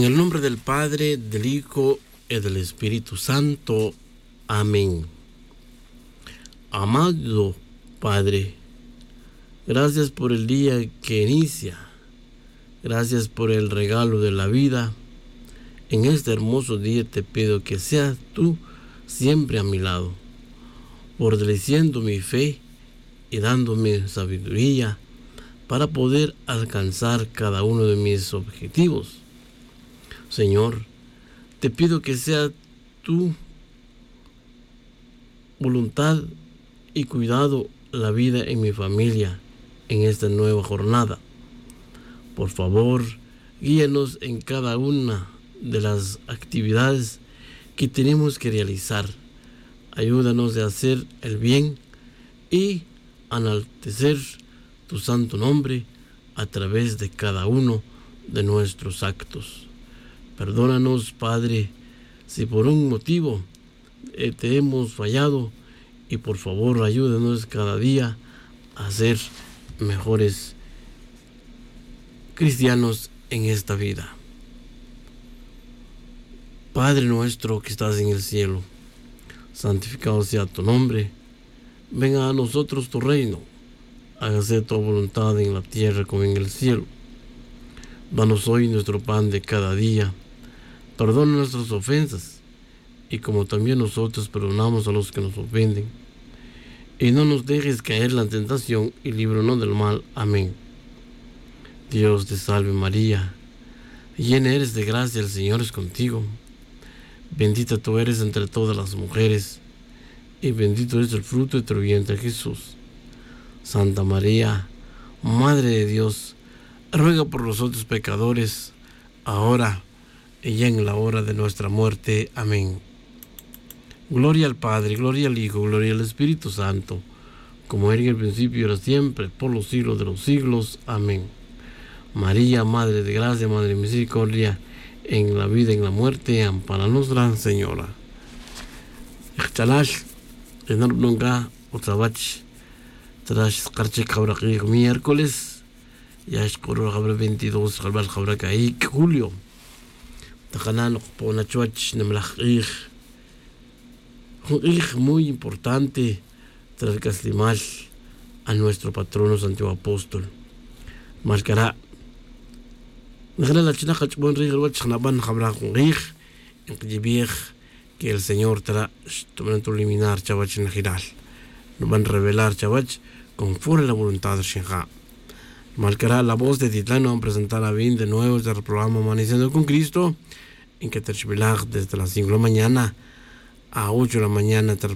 el nombre del Padre, del Hijo y del Espíritu Santo. Amén. Amado Padre, gracias por el día que inicia. Gracias por el regalo de la vida. En este hermoso día te pido que seas tú siempre a mi lado, fortaleciendo mi fe y dándome sabiduría para poder alcanzar cada uno de mis objetivos. Señor, te pido que sea tu voluntad y cuidado la vida en mi familia en esta nueva jornada. Por favor, guíanos en cada una de las actividades que tenemos que realizar. Ayúdanos a hacer el bien y enaltecer tu santo nombre a través de cada uno de nuestros actos. Perdónanos, Padre, si por un motivo te hemos fallado, y por favor ayúdanos cada día a ser mejores cristianos en esta vida. Padre nuestro que estás en el cielo, santificado sea tu nombre. Venga a nosotros tu reino. Hágase tu voluntad en la tierra como en el cielo. Danos hoy nuestro pan de cada día. Perdona nuestras ofensas, y como también nosotros perdonamos a los que nos ofenden. Y no nos dejes caer en la tentación, y líbranos del mal. Amén. Dios te salve María, llena eres de gracia, el Señor es contigo. Bendita tú eres entre todas las mujeres, y bendito es el fruto de tu vientre, Jesús. Santa María, Madre de Dios, ruega por nosotros pecadores, ahora y ya en la hora de nuestra muerte. Amén. Gloria al Padre, gloria al Hijo, gloria al Espíritu Santo, como era en el principio y ahora siempre, por los siglos de los siglos. Amén. María, Madre de Gracia, Madre de Misericordia, en la vida y en la muerte, ampáranos, Gran Señora. Ixchalash, enorme nunca, otrabach, tras carche cabraqui, miércoles, ya es coro cabre 22, calvar cabracaí, julio. Tacanan, ponachuach, nemlaj, un hijo muy importante tras el caslimal a nuestro patrono Santiago Apóstol. Mascará. Que el Señor te la eliminar, chavach, en giral. Nos van a revelar, chavach, conforme a la voluntad de Shinja. Mascará la voz de Titlán, van a presentar a Vin de nuevo este programa Amaneciendo con Cristo, en que te desde las 5 de la mañana a 8 de la mañana